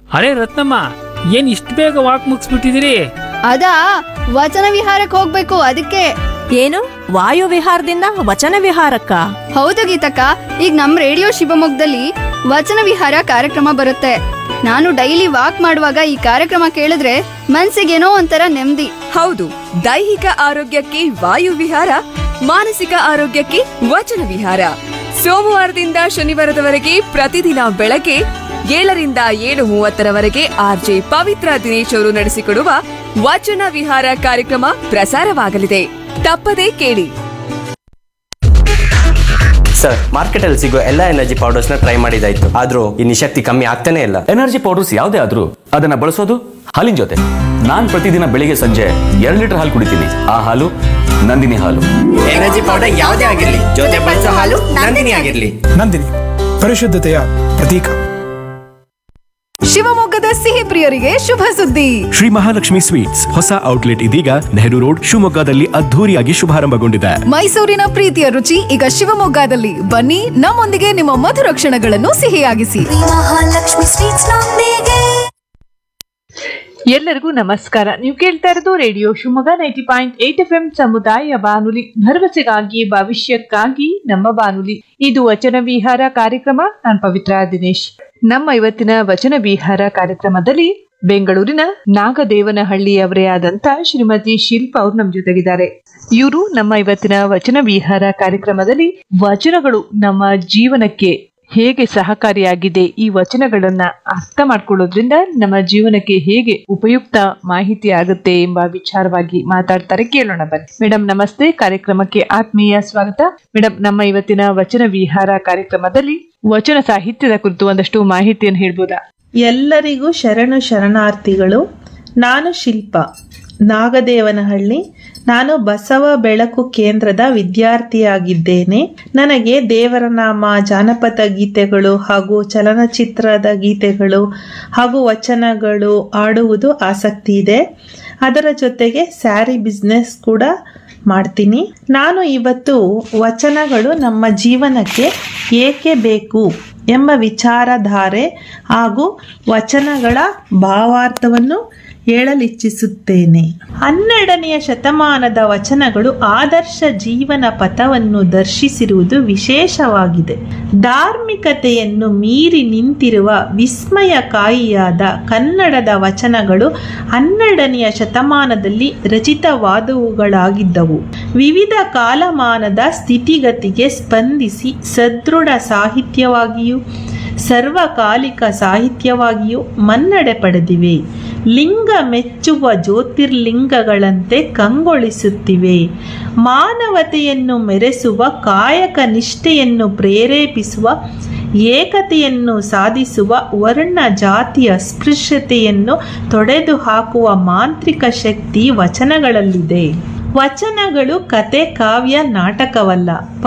ಅರೆ ರತ್ನಮ್ಮ, ಏನ್ ಇಷ್ಟು ಬೇಗ ವಾಕ್ ಮುಗಿಸ್ಬಿಟ್ಟಿದಿರಿ? ಅದಾ ವಚನ ವಿಹಾರಕ್ಕೆ ಹೋಗ್ಬೇಕು ಅದಕ್ಕೆ. ಏನು ವಾಯು ವಿಹಾರದಿಂದ ವಚನ ವಿಹಾರಕ್ಕ? ಹೌದು ಗೀತಕ್ಕ, ಈಗ ನಮ್ ರೇಡಿಯೋ ಶಿವಮೊಗ್ಗದಲ್ಲಿ ವಚನ ವಿಹಾರ ಕಾರ್ಯಕ್ರಮ ಬರುತ್ತೆ. ನಾನು ಡೈಲಿ ವಾಕ್ ಮಾಡುವಾಗ ಈ ಕಾರ್ಯಕ್ರಮ ಕೇಳಿದ್ರೆ ಮನ್ಸಿಗೇನೋ ಒಂಥರ ನೆಮ್ಮದಿ. ಹೌದು, ದೈಹಿಕ ಆರೋಗ್ಯಕ್ಕೆ ವಾಯು ವಿಹಾರ, ಮಾನಸಿಕ ಆರೋಗ್ಯಕ್ಕೆ ವಚನ ವಿಹಾರ. ಸೋಮವಾರದಿಂದ ಶನಿವಾರದವರೆಗೆ ಪ್ರತಿದಿನ ಬೆಳಗ್ಗೆ 7ರಿಂದ 7:30 ಆರ್ಜೆ ಪವಿತ್ರ ದಿನೇಶ್ ಅವರು ನಡೆಸಿಕೊಡುವ ವಚನ ವಿಹಾರ ಕಾರ್ಯಕ್ರಮ ಪ್ರಸಾರವಾಗಲಿದೆ. ತಪ್ಪದೇ ಕೇಳಿ. ಸರ್, ಮಾರ್ಕೆಟ್ ಅಲ್ಲಿ ಸಿಗೋ ಎಲ್ಲಾ ಎನರ್ಜಿ ಪೌಡರ್ಸ್ ನ ಟ್ರೈ ಮಾಡಿದಾಯ್ತು, ಆದ್ರೂ ಈ ನಿಶಕ್ತಿ ಕಮ್ಮಿ ಆಗ್ತಾನೆ ಇಲ್ಲ. ಎನರ್ಜಿ ಪೌಡರ್ಸ್ ಯಾವುದೇ ಆದ್ರೂ ಅದನ್ನ ಬಳಸೋದು ಹಾಲಿನ ಜೊತೆ. ನಾನ್ ಪ್ರತಿದಿನ ಬೆಳಿಗ್ಗೆ ಸಂಜೆ 2 ಲೀಟರ್ ಹಾಲು ಕುಡಿತೀನಿ. ಆ ಹಾಲು ನಂದಿನಿ ಹಾಲು. ಎನರ್ಜಿ ಪೌಡರ್ ಯಾವುದೇ ಆಗಿರ್ಲಿ, ಜೊತೆ ಬಳಸೋ ಹಾಲು ನಂದಿನಿ ಆಗಿರ್ಲಿ. ನಂದಿನಿ, ಪರಿಶುದ್ಧತೆಯ ಪ್ರತೀಕ. ಶಿವಮೊಗ್ಗದ ಸಿಹಿ ಪ್ರಿಯರಿಗೆ ಶುಭ ಸುದ್ದಿ. ಶ್ರೀ ಮಹಾಲಕ್ಷ್ಮಿ ಸ್ವೀಟ್ಸ್ ಹೊಸ ಔಟ್ಲೆಟ್ ಇದೀಗ ನೆಹರು ರೋಡ್ ಶಿವಮೊಗ್ಗದಲ್ಲಿ ಅದ್ಧೂರಿಯಾಗಿ ಶುಭಾರಂಭಗೊಂಡಿದೆ. ಮೈಸೂರಿನ ಪ್ರೀತಿಯ ರುಚಿ ಈಗ ಶಿವಮೊಗ್ಗದಲ್ಲಿ. ಬನ್ನಿ, ನಮ್ಮೊಂದಿಗೆ ನಿಮ್ಮ ಮಧುರ ಕ್ಷಣಗಳನ್ನು ಸಿಹಿಯಾಗಿಸಿ. ಎಲ್ಲರಿಗೂ ನಮಸ್ಕಾರ. ನೀವು ಕೇಳ್ತಾ ಇರೋದು ರೇಡಿಯೋ ಶಿವಮೊಗ್ಗ 90.8 FM ಸಮುದಾಯ ಬಾನುಲಿ, ಭರವಸೆಗಾಗಿ ಭವಿಷ್ಯಕ್ಕಾಗಿ ನಮ್ಮ ಬಾನುಲಿ. ಇದು ವಚನ ವಿಹಾರ ಕಾರ್ಯಕ್ರಮ. ನಾನು ಪವಿತ್ರ ದಿನೇಶ್. ನಮ್ಮ ಇವತ್ತಿನ ವಚನ ವಿಹಾರ ಕಾರ್ಯಕ್ರಮದಲ್ಲಿ ಬೆಂಗಳೂರಿನ ನಾಗದೇವನಹಳ್ಳಿಯವರೇ ಆದಂತ ಶ್ರೀಮತಿ ಶಿಲ್ಪಾ ಅವರು ನಮ್ಮ ಜೊತೆಗಿದ್ದಾರೆ. ಇವರು ನಮ್ಮ ಇವತ್ತಿನ ವಚನ ವಿಹಾರ ಕಾರ್ಯಕ್ರಮದಲ್ಲಿ ವಚನಗಳು ನಮ್ಮ ಜೀವನಕ್ಕೆ ಹೇಗೆ ಸಹಕಾರಿಯಾಗಿದೆ, ಈ ವಚನಗಳನ್ನ ಅರ್ಥ ಮಾಡ್ಕೊಳ್ಳೋದ್ರಿಂದ ನಮ್ಮ ಜೀವನಕ್ಕೆ ಹೇಗೆ ಉಪಯುಕ್ತ ಮಾಹಿತಿ ಆಗುತ್ತೆ ಎಂಬ ವಿಚಾರವಾಗಿ ಮಾತಾಡ್ತಾರೆ. ಕೇಳೋಣ ಬನ್ನಿ. ಮೇಡಮ್ ನಮಸ್ತೆ, ಕಾರ್ಯಕ್ರಮಕ್ಕೆ ಆತ್ಮೀಯ ಸ್ವಾಗತ. ಮೇಡಮ್, ನಮ್ಮ ಇವತ್ತಿನ ವಚನ ವಿಹಾರ ಕಾರ್ಯಕ್ರಮದಲ್ಲಿ ವಚನ ಸಾಹಿತ್ಯದ ಕುರಿತು ಒಂದಷ್ಟು ಮಾಹಿತಿಯನ್ನು ಹೇಳ್ಬೋದಾ? ಎಲ್ಲರಿಗೂ ಶರಣು ಶರಣಾರ್ಥಿಗಳು. ನಾನು ಶಿಲ್ಪಾ, ನಾಗದೇವನಹಳ್ಳಿ. ನಾನು ಬಸವ ಬೆಳಕು ಕೇಂದ್ರದ ವಿದ್ಯಾರ್ಥಿಯಾಗಿದ್ದೇನೆ. ನನಗೆ ದೇವರ ನಾಮ, ಜಾನಪದ ಗೀತೆಗಳು ಹಾಗೂ ಚಲನಚಿತ್ರದ ಗೀತೆಗಳು ಹಾಗೂ ವಚನಗಳು ಆಡುವುದು ಆಸಕ್ತಿ ಇದೆ. ಅದರ ಜೊತೆಗೆ ಸ್ಯಾರಿ ಬಿಸ್ನೆಸ್ ಕೂಡ ಮಾಡ್ತೀನಿ. ನಾನು ಇವತ್ತು ವಚನಗಳು ನಮ್ಮ ಜೀವನಕ್ಕೆ ಏಕೆ ಬೇಕು ಎಂಬ ವಿಚಾರಧಾರೆ ಹಾಗೂ ವಚನಗಳ ಭಾವಾರ್ಥವನ್ನು ಹೇಳಲಿಚ್ಛಿಸುತ್ತೇನೆ. 12ನೇ ಶತಮಾನದ ವಚನಗಳು ಆದರ್ಶ ಜೀವನ ಪಥವನ್ನು ದರ್ಶಿಸಿರುವುದು ವಿಶೇಷವಾಗಿದೆ. ಧಾರ್ಮಿಕತೆಯನ್ನು ಮೀರಿ ನಿಂತಿರುವ ವಿಸ್ಮಯಕಾಯಿಯಾದ ಕನ್ನಡದ ವಚನಗಳು 12ನೇ ಶತಮಾನದಲ್ಲಿ ರಚಿತವಾದವುಗಳಾಗಿದ್ದವು. ವಿವಿಧ ಕಾಲಮಾನದ ಸ್ಥಿತಿಗತಿಗೆ ಸ್ಪಂದಿಸಿ ಸದೃಢ ಸಾಹಿತ್ಯವಾಗಿಯೂ ಸರ್ವಕಾಲಿಕ ಸಾಹಿತ್ಯವಾಗಿಯೂ ಮನ್ನಣೆ ಪಡೆದಿವೆ. ಲಿಂಗ ಮೆಚ್ಚುವ ಜ್ಯೋತಿರ್ಲಿಂಗಗಳಂತೆ ಕಂಗೊಳಿಸುತ್ತಿವೆ. ಮಾನವತೆಯನ್ನು ಮೆರೆಸುವ, ಕಾಯಕ ನಿಷ್ಠೆಯನ್ನು ಪ್ರೇರೇಪಿಸುವ, ಏಕತೆಯನ್ನು ಸಾಧಿಸುವ, ವರ್ಣ ಜಾತಿ ಅಸ್ಪೃಶ್ಯತೆಯನ್ನು ತೊಡೆದು ಹಾಕುವ ಮಾಂತ್ರಿಕ ಶಕ್ತಿ ವಚನಗಳಲ್ಲಿದೆ. ವಚನಗಳು ಕತೆ, ಕಾವ್ಯ, ನಾಟಕವಲ್ಲ.